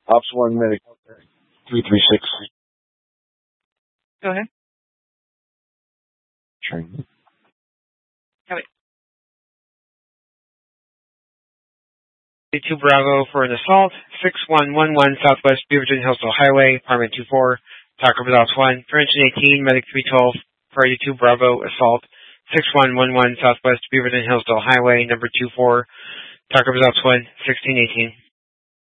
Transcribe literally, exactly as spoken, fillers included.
Ops one, medic three three six. Go ahead. Train. Have it. two Bravo for an assault, six one one one Southwest Beaverton Hillsdale Highway, apartment two four, Taco Results one, prevention eighteen, medic three twelve, priority two Bravo, assault, six one one one Southwest Beaverton Hillsdale Highway, number two four, Taco Results one, sixteen eighteen.